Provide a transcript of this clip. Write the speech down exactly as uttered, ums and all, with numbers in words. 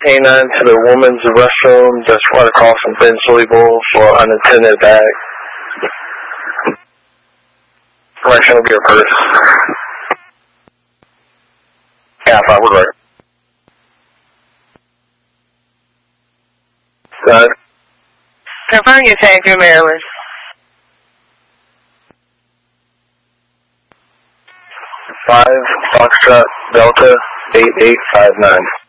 canine to the woman's restroom just run across some thin soluble for unattended bag. Direction will be your purse. Yeah, five, we're right. Go ahead. Confirm your tag through Maryland. Five, Foxtrot, Delta, eight eight five nine.